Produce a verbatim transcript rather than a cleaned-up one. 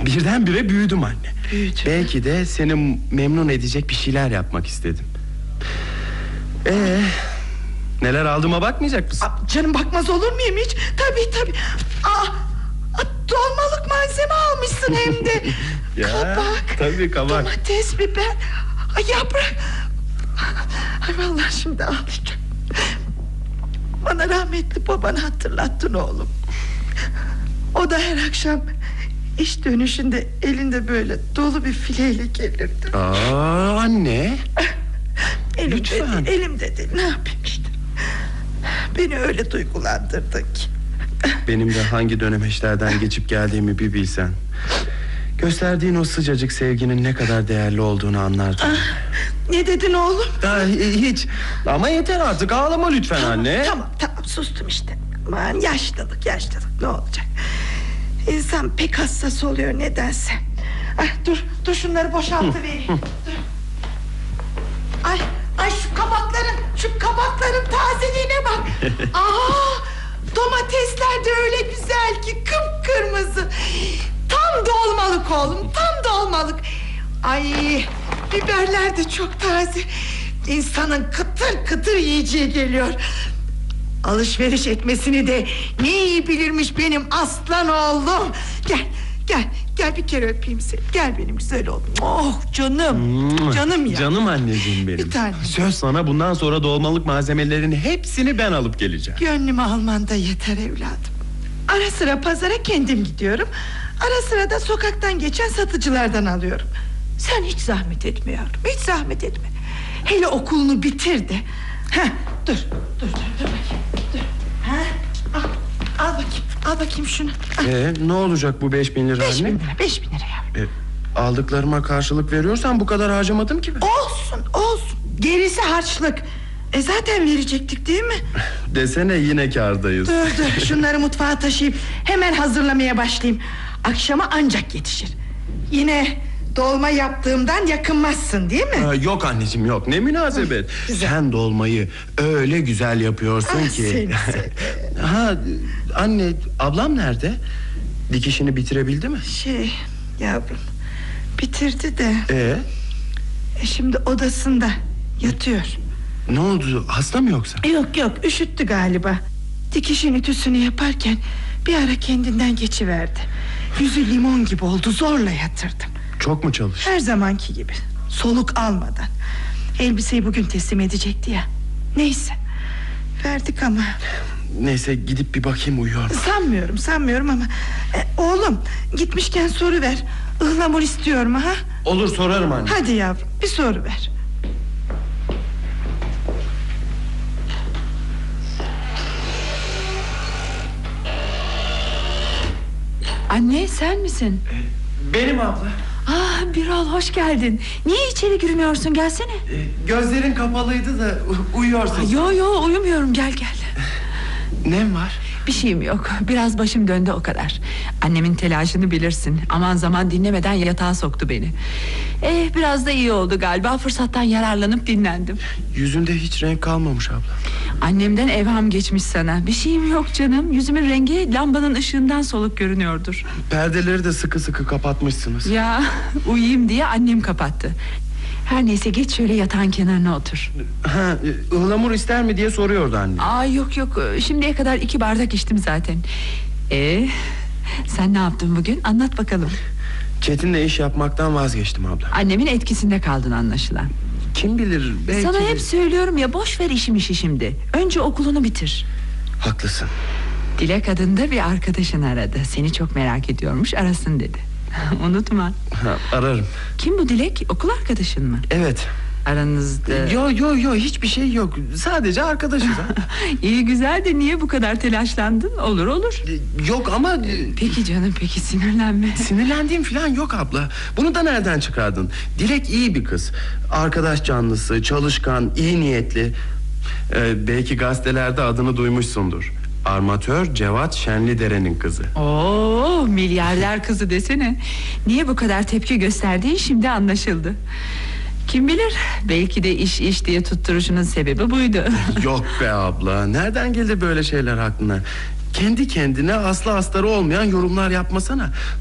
Birdenbire büyüdüm anne. Büyüdüm. Belki de seni memnun edecek bir şeyler yapmak istedim. Ee, neler aldığıma bakmayacak mısın? Aa, canım bakmaz olur muyum hiç? Tabii tabii. Aa, dolmalık malzeme almışsın hem de. Ya, kabak, tabii kabak, domates, biber, ay, yaprak. Ay vallahi şimdi ağlayacağım. Bana rahmetli babanı hatırlattın oğlum. O da her akşam iş dönüşünde elinde böyle dolu bir fileyle gelirdi. Aa, anne. Elimde lütfen. değil, elimde değil, ne yapayım işte. Beni öyle duygulandırdın ki. Benim de hangi dönemeçlerden geçip geldiğimi bir bilsen. Gösterdiğin o sıcacık sevginin ne kadar değerli olduğunu anlardın. Ah, ne dedin oğlum? Aa, hiç. Ama yeter artık, ağlama lütfen tamam, anne. Tamam tamam sustum işte. Aman yaşlılık yaşlılık ne olacak. İnsan pek hassas oluyor nedense. Ah, dur dur şunları boşaltıvereyim. Dur. Ay ay şu kabakların şu kabakların tazeliğine bak. Aa, domatesler de öyle güzel ki kıpkırmızı. Tam dolmalık oğlum, tam dolmalık. Ay, biberler de çok taze. İnsanın kıtır kıtır yiyeceği geliyor. Alışveriş etmesini de ne iyi bilirmiş benim aslan oğlum. Gel, gel, gel bir kere öpeyim seni. Gel benim güzel oğlum. Oh canım, canım ya. Canım anneciğim benim. Bir tane. Söz sana, bundan sonra dolmalık malzemelerin hepsini ben alıp geleceğim. Gönlümü alman da yeter evladım. Ara sıra pazara kendim gidiyorum. Ara sıra da sokaktan geçen satıcılardan alıyorum. Sen hiç zahmet etme yavrum, hiç zahmet etme. Hele okulunu bitir de. Heh, dur, dur, dur, dur bakayım. Dur. Heh, al, al bakayım, al bakayım şunu. Al. Ee, ne olacak bu beş bin lira Beş anne? bin lira, beş bin lira yavrum. Ee, aldıklarıma karşılık veriyorsan bu kadar harcamadım ki ben. Olsun, olsun. Gerisi harçlık. E zaten verecektik değil mi? Desene, yine kârdayız. Dur dur, şunları mutfağa taşıyıp hemen hazırlamaya başlayayım. Akşama ancak yetişir. Yine dolma yaptığımdan yakınmazsın değil mi? Aa, yok anneciğim, yok, ne münasebet. Güzel. Sen dolmayı öyle güzel yapıyorsun Ah, ki. seni severim. Ha, anne, ablam nerede? Dikişini bitirebildi mi? Şey yavrum, bitirdi de Ee, e, şimdi odasında yatıyor. ne oldu, hasta mı yoksa? Yok yok, üşüttü galiba. Dikişin ütüsünü yaparken bir ara kendinden geçiverdi. Yüzü limon gibi oldu, zorla yatırdım. Çok mu çalıştı? Her zamanki gibi, soluk almadan. Elbiseyi bugün teslim edecekti ya. Neyse, verdik ama. Neyse, gidip bir bakayım, uyuyor mu? Sanmıyorum sanmıyorum ama e, oğlum gitmişken soru ver. Ihlamur istiyor mu ha? Olur, sorarım anne. Hadi yavrum, bir soru ver. Anne, sen misin? Benim abla. Ah, Birol, hoş geldin. Niye içeri girmiyorsun, gelsene. Ee, gözlerin kapalıydı da u- uyuyorsun. Ay, Yo yo, uyumuyorum, gel gel. Nem var? Bir şeyim yok, biraz başım döndü, o kadar. Annemin telaşını bilirsin. Aman zaman dinlemeden yatağa soktu beni. Eh, biraz da iyi oldu galiba. Fırsattan yararlanıp dinlendim. Yüzünde hiç renk kalmamış abla. Annemden evham geçmiş sana. Bir şeyim yok canım. Yüzümün rengi lambanın ışığından soluk görünüyordur. Perdeleri de sıkı sıkı kapatmışsınız. Ya, uyuyayım diye annem kapattı. Her neyse, geç şöyle yatağın kenarına otur. Ha, e, ıhlamur ister mi diye soruyordu anne. Aa, yok yok, şimdiye kadar iki bardak içtim zaten. Ee, sen ne yaptın bugün, anlat bakalım. Çetin'le iş yapmaktan vazgeçtim abla. Annemin etkisinde kaldın anlaşılan. Kim bilir, belki Sana de- hep söylüyorum ya, boş ver işim işi şimdi. Önce okulunu bitir. Haklısın. Dilek adında bir arkadaşın aradı. Seni çok merak ediyormuş, arasın dedi. Unutma. Ha, ararım. Kim bu Dilek, okul arkadaşın mı? Evet. Aranızda... Yo yo yo, hiçbir şey yok. Sadece arkadaşız ha. İyi güzel de niye bu kadar telaşlandın? Olur olur. E, Yok ama e, Peki canım, peki, sinirlenme. sinirlendiğim falan yok abla. Bunu da nereden çıkardın? Dilek iyi bir kız. Arkadaş canlısı, çalışkan, iyi niyetli. Ee, belki gazetelerde adını duymuşsundur. Armatör Cevat Şenlidere'nin kızı. Oo, milyarder kızı desene. Niye bu kadar tepki gösterdiğin şimdi anlaşıldı. Kim bilir, belki de iş iş diye tutturuşunun sebebi buydu. Yok be abla, nereden gelir böyle şeyler aklına? Kendi kendine aslı astarı olmayan yorumlar yapmasana.